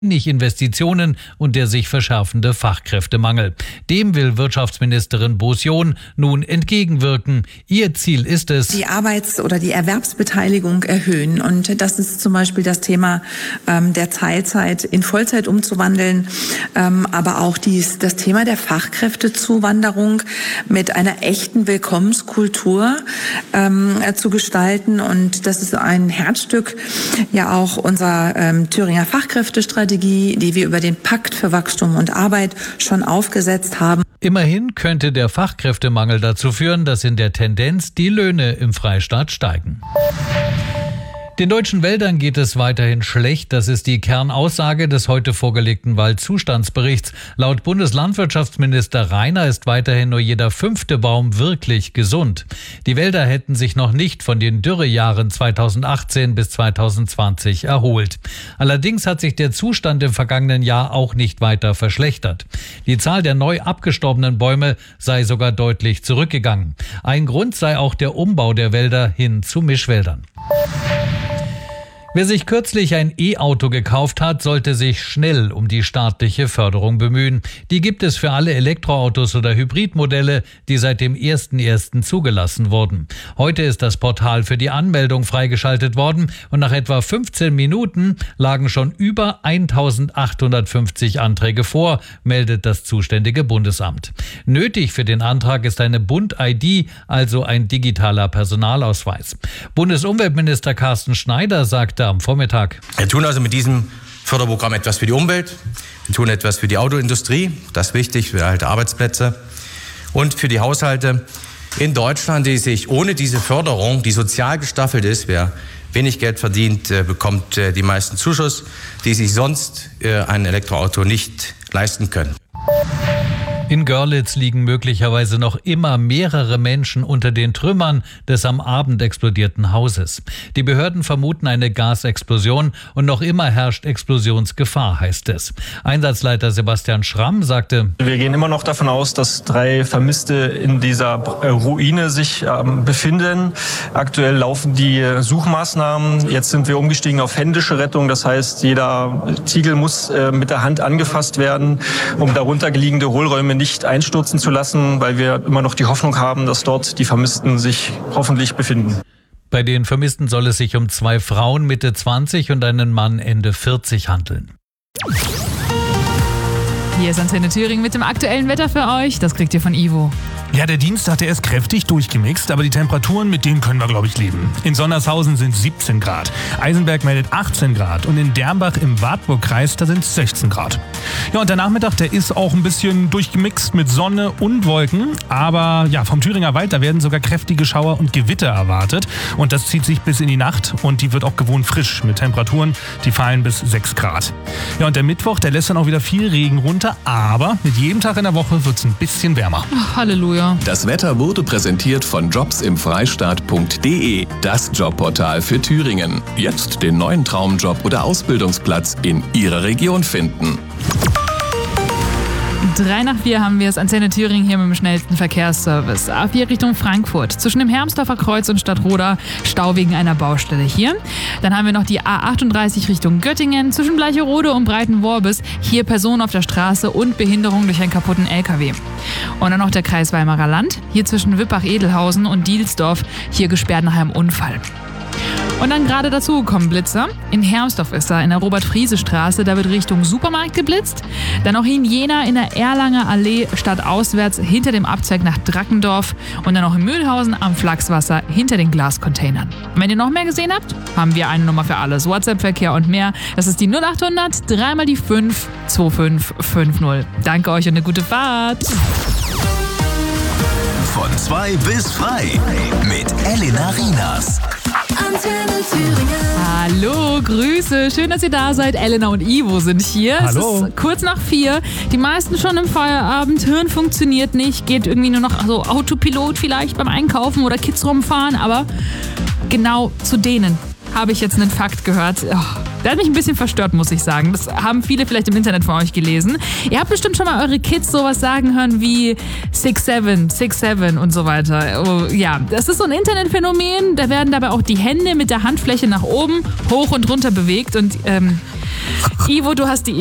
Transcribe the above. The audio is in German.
Investitionen und der sich verschärfende Fachkräftemangel. Dem will Wirtschaftsministerin Boos-John nun entgegenwirken. Ihr Ziel ist es, die oder die Erwerbsbeteiligung erhöhen. Und das ist zum Beispiel das Thema der Teilzeit in Vollzeit umzuwandeln, aber auch das Thema der Fachkräftezuwanderung mit einer echten Willkommenskultur zu gestalten. Und das ist ein Herzstück ja auch unserer Thüringer Fachkräftestrategie, die wir über den Pakt für Wachstum und Arbeit schon aufgesetzt haben. Immerhin könnte der Fachkräftemangel dazu führen, dass in der Tendenz die Löhne im Freistaat steigen. Den deutschen Wäldern geht es weiterhin schlecht. Das ist die Kernaussage des heute vorgelegten Waldzustandsberichts. Laut Bundeslandwirtschaftsminister Rainer ist weiterhin nur jeder 5. Baum wirklich gesund. Die Wälder hätten sich noch nicht von den Dürrejahren 2018 bis 2020 erholt. Allerdings hat sich der Zustand im vergangenen Jahr auch nicht weiter verschlechtert. Die Zahl der neu abgestorbenen Bäume sei sogar deutlich zurückgegangen. Ein Grund sei auch der Umbau der Wälder hin zu Mischwäldern. Wer sich kürzlich ein E-Auto gekauft hat, sollte sich schnell um die staatliche Förderung bemühen. Die gibt es für alle Elektroautos oder Hybridmodelle, die seit dem 1.1. zugelassen wurden. Heute ist das Portal für die Anmeldung freigeschaltet worden und nach etwa 15 Minuten lagen schon über 1.850 Anträge vor, meldet das zuständige Bundesamt. Nötig für den Antrag ist eine Bund-ID, also ein digitaler Personalausweis. Bundesumweltminister Carsten Schneider sagte am Vormittag: Wir tun also mit diesem Förderprogramm etwas für die Umwelt, wir tun etwas für die Autoindustrie, das ist wichtig, für erhalte Arbeitsplätze und für die Haushalte in Deutschland, die sich ohne diese Förderung, die sozial gestaffelt ist, wer wenig Geld verdient, bekommt die meisten Zuschuss, die sich sonst ein Elektroauto nicht leisten können. In Görlitz liegen möglicherweise noch immer mehrere Menschen unter den Trümmern des am Abend explodierten Hauses. Die Behörden vermuten eine Gasexplosion und noch immer herrscht Explosionsgefahr, heißt es. Einsatzleiter Sebastian Schramm sagte: Wir gehen immer noch davon aus, dass 3 Vermisste in dieser Ruine sich befinden. Aktuell laufen die Suchmaßnahmen. Jetzt sind wir umgestiegen auf händische Rettung. Das heißt, jeder Tiegel muss mit der Hand angefasst werden, um darunter liegende Hohlräume nicht einstürzen zu lassen, weil wir immer noch die Hoffnung haben, dass dort die Vermissten sich hoffentlich befinden. Bei den Vermissten soll es sich um 2 Frauen Mitte 20 und einen Mann Ende 40 handeln. Hier ist Antenne Thüringen mit dem aktuellen Wetter für euch. Das kriegt ihr von Ivo. Ja, der Dienstag, der ist kräftig durchgemixt, aber die Temperaturen, mit denen können wir, glaube ich, leben. In Sonnershausen sind 17 Grad, Eisenberg meldet 18 Grad und in Dernbach im Wartburgkreis, da sind 16 Grad. Ja, und der Nachmittag, der ist auch ein bisschen durchgemixt mit Sonne und Wolken, aber ja, vom Thüringer Wald, da werden sogar kräftige Schauer und Gewitter erwartet und das zieht sich bis in die Nacht und die wird auch gewohnt frisch mit Temperaturen, die fallen bis 6 Grad. Ja, und der Mittwoch, der lässt dann auch wieder viel Regen runter, aber mit jedem Tag in der Woche wird es ein bisschen wärmer. Ach, Halleluja. Das Wetter wurde präsentiert von jobsimfreistaat.de, das Jobportal für Thüringen. Jetzt den neuen Traumjob oder Ausbildungsplatz in Ihrer Region finden. 3:04 haben wir es, Antenne Thüringen hier mit dem schnellsten Verkehrsservice. A4 Richtung Frankfurt. Zwischen dem Hermsdorfer Kreuz und Stadtroda Stau wegen einer Baustelle hier. Dann haben wir noch die A38 Richtung Göttingen. Zwischen Bleicherode und Breitenworbis. Hier Personen auf der Straße und Behinderung durch einen kaputten LKW. Und dann noch der Kreis Weimarer Land. Hier zwischen Wippach-Edelhausen und Dielsdorf. Hier gesperrt nach einem Unfall. Und dann gerade dazugekommen Blitzer. In Hermsdorf ist er, in der Robert-Friese-Straße. Da wird Richtung Supermarkt geblitzt. Dann noch in Jena in der Erlanger Allee stadtauswärts hinter dem Abzweig nach Drackendorf. Und dann noch in Mühlhausen am Flachswasser hinter den Glascontainern. Und wenn ihr noch mehr gesehen habt, haben wir eine Nummer für alles. WhatsApp-Verkehr und mehr. Das ist die 0800 3 mal die 5 2550. Danke euch und eine gute Fahrt. Von 2 bis frei mit Elena Rienas. Antenne Thüringen. Hallo, Grüße. Schön, dass ihr da seid. Elena und Ivo sind hier. Hallo. Es ist kurz nach 4. Die meisten schon im Feierabend. Hirn funktioniert nicht. Geht irgendwie nur noch so Autopilot vielleicht beim Einkaufen oder Kids rumfahren. Aber genau zu denen habe ich jetzt einen Fakt gehört. Oh, der hat mich ein bisschen verstört, muss ich sagen. Das haben viele vielleicht im Internet von euch gelesen. Ihr habt bestimmt schon mal eure Kids sowas sagen hören wie 6'7" und so weiter. Oh, ja, das ist so ein Internetphänomen. Da werden dabei auch die Hände mit der Handfläche nach oben, hoch und runter bewegt. Und Ivo, du hast die